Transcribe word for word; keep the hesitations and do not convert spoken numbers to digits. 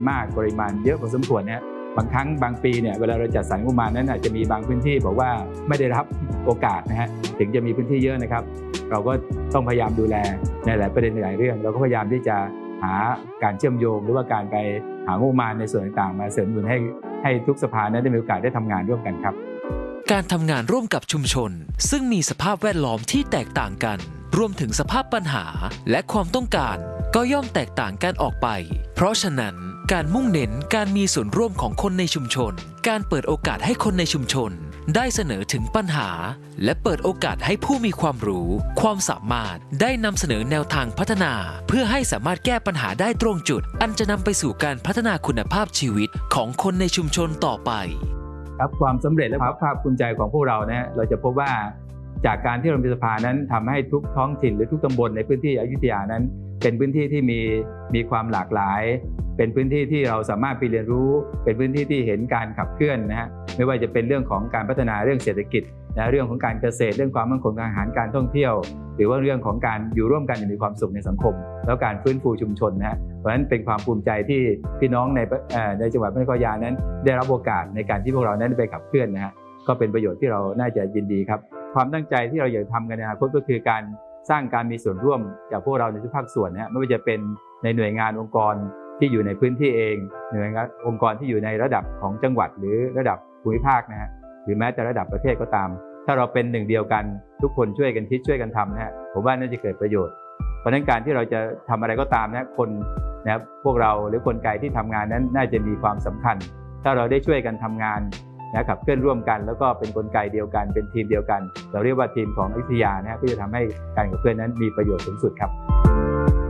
มากปริมาณเยอะพอสมควรนะบางครั้งบางปีเนี่ยเวลาเราจัดสรรงบประมาณนั้นอาจจะมีบางพื้นที่บอกว่าไม่ได้รับโอกาสนะฮะถึงจะมีพื้นที่เยอะนะครับเราก็ต้องพยายามดูแลในหลายประเด็นหลายเรื่องเราก็พยายามที่จะหาการเชื่อมโยงหรือว่าการไปหางบประมาณในส่วนต่างๆมาเสริมหนุนให้ให้ทุกสภานั้นได้มีโอกาสได้ทำงานร่วมกันครับการทำงานร่วมกับชุมชนซึ่งมีสภาพแวดล้อมที่แตกต่างกันรวมถึงสภาพปัญหาและความต้องการก็ย่อมแตกต่างกันออกไปเพราะฉะนั้นการมุ่งเน้นการมีส่วนร่วมของคนในชุมชนการเปิดโอกาสให้คนในชุมชนได้เสนอถึงปัญหาและเปิดโอกาสให้ผู้มีความรู้ความสามารถได้นำเสนอแนวทางพัฒนาเพื่อให้สามารถแก้ปัญหาได้ตรงจุดอันจะนำไปสู่การพัฒนาคุณภาพชีวิตของคนในชุมชนต่อไปครับความสำเร็จและความภาคภูมิใจของพวกเราเนี่ยเราจะพบว่าจากการที่เรามีสภานั้นทำให้ทุกท้องถิ่นหรือทุกตำบลในพื้นที่อยุธยานั้นเป็นพื้นที่ที่มีมีความหลากหลายเป็นพื้นที่ที่เราสามารถไปเรียนรู้เป็นพื้นที่ที่เห็นการขับเคลื่อนนะฮะไม่ว่าจะเป็นเรื่องของการพัฒนาเรื่องเศรษฐกิจนะเรื่องของการเกษตรเรื่องความมั่นคงทางอาหารการท่องเที่ยวหรือว่าเรื่องของการอยู่ร่วมกันอย่างมีความสุขในสังคมแล้วการฟื้นฟูชุมชนนะฮะเพราะฉะนั้นเป็นความภูมิใจที่พี่น้องในในจังหวัดพระนครศรีอยุธยานั้นได้รับโอกาสในการที่พวกเรานั้นไปขับเคลื่อนนะฮะก็เป็นประโยชน์ที่เราน่าจะยินดีครับความตั้งใจที่เราอยากทำกันในอนาคตก็คือการสร้างการมีส่วนร่วมจากพวกเราในทุกภาคส่วนนะฮะไม่ว่าจะเป็นในหน่วยงานองค์กรที่อยู่ในพื้นที่เองหน่วยงานองค์กรที่อยู่ในระดับของจังหวัดหรือระดับภูมิภาคนะฮะหรือแม้แต่ระดับประเทศก็ตามถ้าเราเป็นหนึ่งเดียวกันทุกคนช่วยกันคิดช่วยกันทำนะฮะผมว่าน่าจะเกิดประโยชน์เพราะฉะนั้นการที่เราจะทำอะไรก็ตามนะคนนะพวกเราหรือกลไกที่ทำงานนั้นน่าจะมีความสำคัญถ้าเราได้ช่วยกันทำงานนะขับเคลื่อนร่วมกันแล้วก็เป็นกลไกเดียวกันเป็นทีมเดียวกันเราเรียกว่าทีมของอยุธยานะก็จะทำให้การขับเคลื่อนนั้นมีประโยชน์สูงสุดครับ